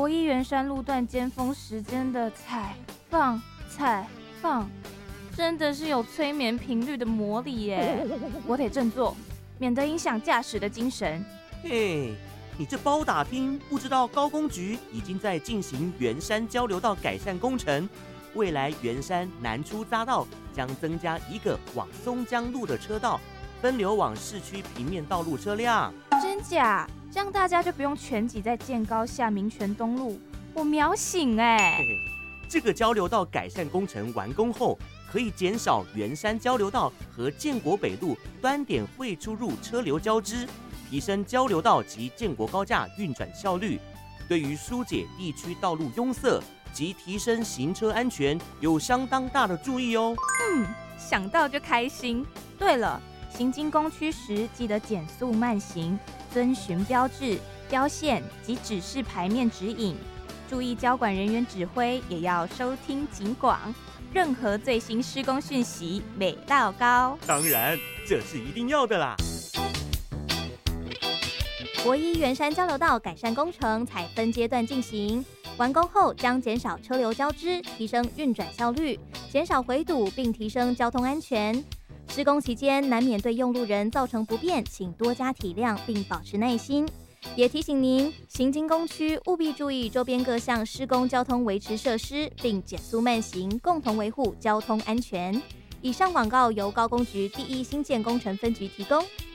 国一圆山路段尖峰时间的采放，真的是有催眠频率的魔力耶！我得振作，免得影响驾驶的精神。 嘿，你这包打听，不知道高工局已经在进行圆山交流道改善工程，未来圆山南出匝道将增加一个往松江路的车道，分流往市区平面道路车辆。 真假？这样大家就不用全挤在建高下民权东路，我秒醒哎！ 这个交流道改善工程完工后，可以减少圆山交流道和建国北路端点汇出入车流交织，提升交流道及建国高架运转效率，对于疏解地区道路拥塞及提升行车安全有相当大的注意哦。 想到就开心。对了，行经工区时记得减速慢行，遵循标志、标线及指示牌面指引，注意交管人员指挥，也要收听警广。任何最新施工讯息，美到高。 当然，这是一定要的啦。 国一圆山交流道改善工程采分阶段进行，完工后将减少车流交织，提升运转效率，减少回堵，并提升交通安全。施工期间难免对用路人造成不便，请多加体谅并保持耐心。也提醒您，行经工区务必注意周边各项施工交通维持设施，并减速慢行，共同维护交通安全。以上广告由高工局第一新建工程分局提供。